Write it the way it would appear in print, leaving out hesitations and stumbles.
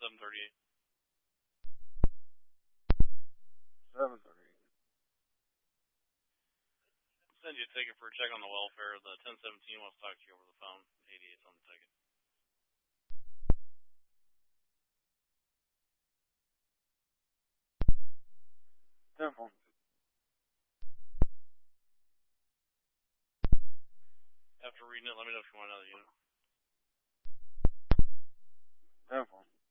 738. 738. Send you a ticket for a check on the welfare. The 1017 wants to talk to you over the phone. 88's on the ticket. Telephone. After reading it, let me know if you want another unit. Telephone.